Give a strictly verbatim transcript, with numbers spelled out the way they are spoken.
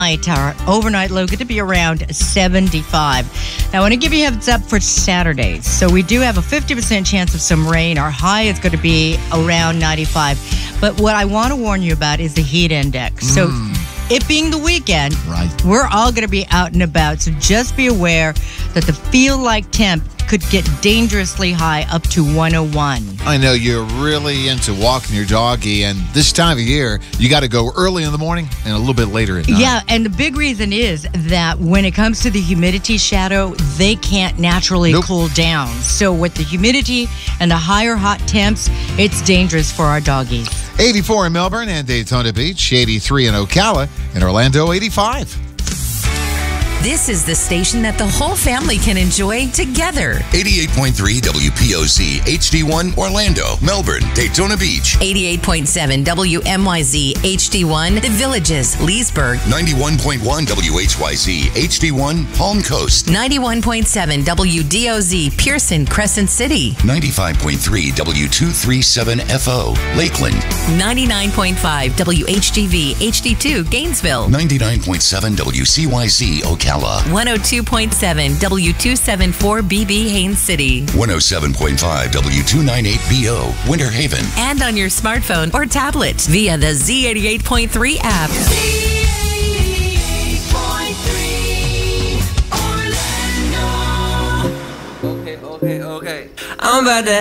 Our overnight low going to be around seventy-five. Now, I want to give you a heads up for Saturdays. So we do have a fifty percent chance of some rain. Our high is going to be around ninety-five. But what I want to warn you about is the heat index. So Mm. it being the weekend, Right. we're all going to be out and about. So just be aware that the feel-like temp could get dangerously high up to one oh one. I know you're really into walking your doggy, and this time of year, you got to go early in the morning and a little bit later at night. Yeah, and the big reason is that when it comes to the humidity shadow, they can't naturally Nope. cool down. So with the humidity and the higher hot temps, it's dangerous for our doggies. eighty-four in Melbourne and Daytona Beach, eighty-three in Ocala, and Orlando, eighty-five. This is the station that the whole family can enjoy together. eighty-eight point three W P O Z H D one Orlando, Melbourne, Daytona Beach. eighty-eight point seven W M Y Z H D one, The Villages, Leesburg. ninety-one point one W H Y Z H D one Palm Coast. ninety-one point seven W D O Z Pearson, Crescent City. ninety-five point three W two thirty-seven F O Lakeland. ninety-nine point five W H G V H D two Gainesville. ninety-nine point seven W C Y Z Ocala. one oh two point seven W two seventy-four B B Haines City. one oh seven point five W two ninety-eight B O Winter Haven. And on your smartphone or tablet via the Z eighty-eight point three app. Z eighty-eight point three Orlando. Okay, okay, okay. I'm about to